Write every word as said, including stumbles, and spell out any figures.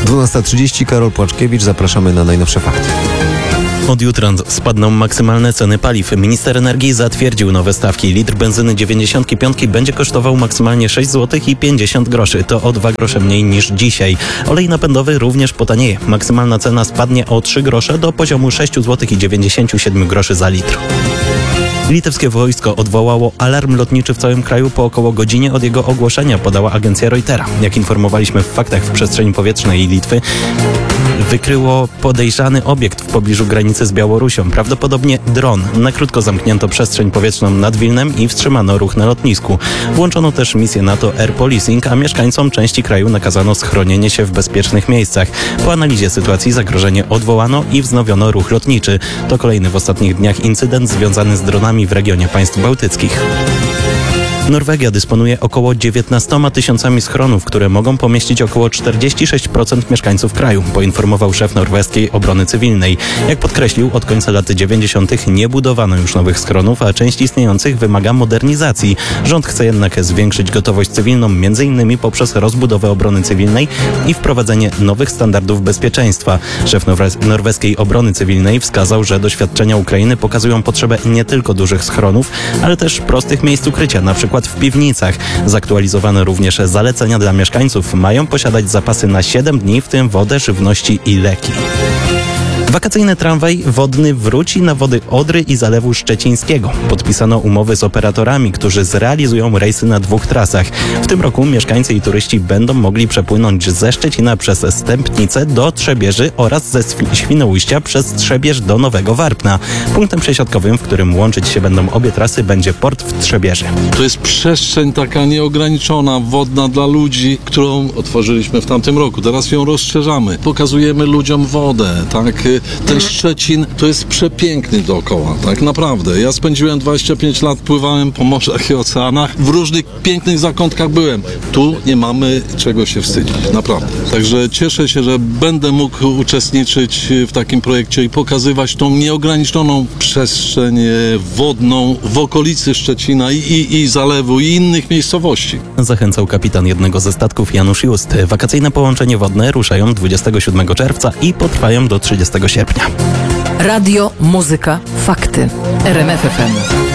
dwunasta trzydzieści, Karol Płaczkiewicz, zapraszamy na najnowsze fakty. Od jutra spadną maksymalne ceny paliw. Minister energii zatwierdził nowe stawki. Litr benzyny dziewięćdziesiąt pięć będzie kosztował maksymalnie sześć złotych i pięćdziesiąt groszy. To o dwa grosze mniej niż dzisiaj. Olej napędowy również potanieje. Maksymalna cena spadnie o trzy grosze do poziomu sześć złotych i dziewięćdziesiąt siedem groszy za litr. Litewskie wojsko odwołało alarm lotniczy w całym kraju po około godzinie od jego ogłoszenia, podała agencja Reutera. Jak informowaliśmy w faktach, w przestrzeni powietrznej Litwy wykryło podejrzany obiekt w pobliżu granicy z Białorusią, prawdopodobnie dron. Na krótko zamknięto przestrzeń powietrzną nad Wilnem i wstrzymano ruch na lotnisku. Włączono też misję NATO Air Policing, a mieszkańcom części kraju nakazano schronienie się w bezpiecznych miejscach. Po analizie sytuacji zagrożenie odwołano i wznowiono ruch lotniczy. To kolejny w ostatnich dniach incydent związany z dronami w regionie państw bałtyckich. Norwegia dysponuje około dziewiętnastoma tysiącami schronów, które mogą pomieścić około czterdzieści sześć procent mieszkańców kraju, poinformował szef norweskiej obrony cywilnej. Jak podkreślił, od końca lat dziewięćdziesiątych nie budowano już nowych schronów, a część istniejących wymaga modernizacji. Rząd chce jednak zwiększyć gotowość cywilną, między innymi poprzez rozbudowę obrony cywilnej i wprowadzenie nowych standardów bezpieczeństwa. Szef norweskiej obrony cywilnej wskazał, że doświadczenia Ukrainy pokazują potrzebę nie tylko dużych schronów, ale też prostych miejsc ukrycia, na przykład w piwnicach. Zaktualizowano również zalecenia dla mieszkańców. Mają posiadać zapasy na siedem dni, w tym wodę, żywności i leki. Wakacyjny tramwaj wodny wróci na wody Odry i Zalewu Szczecińskiego. Podpisano umowy z operatorami, którzy zrealizują rejsy na dwóch trasach. W tym roku mieszkańcy i turyści będą mogli przepłynąć ze Szczecina przez Stępnicę do Trzebieży oraz ze Świnoujścia przez Trzebież do Nowego Warpna. Punktem przesiadkowym, w którym łączyć się będą obie trasy, będzie port w Trzebieży. To jest przestrzeń taka nieograniczona, wodna dla ludzi, którą otworzyliśmy w tamtym roku. Teraz ją rozszerzamy. Pokazujemy ludziom wodę, tak? Ten Szczecin to jest przepiękny dookoła, tak naprawdę. Ja spędziłem dwadzieścia pięć lat, pływałem po morzach i oceanach. W różnych pięknych zakątkach byłem. Tu nie mamy czego się wstydzić, naprawdę. Także cieszę się, że będę mógł uczestniczyć w takim projekcie i pokazywać tą nieograniczoną przestrzeń wodną w okolicy Szczecina i, i, i zalewu i innych miejscowości. Zachęcał kapitan jednego ze statków Janusz Just. Wakacyjne połączenie wodne ruszają dwudziestego siódmego czerwca i potrwają do trzydziestego sierpnia. Radio, muzyka, fakty. R M F F M.